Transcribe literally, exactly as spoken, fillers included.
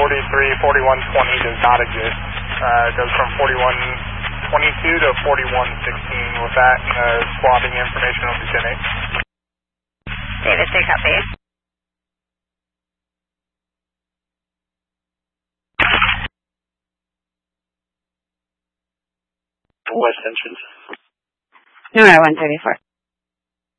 forty-three, forty-one twenty does not exist. Uh, it goes from forty-one twenty-two to forty-one sixteen with that uh, swapping information over to ten eight. David, take up base. West entrance. No, no, one thirty-four.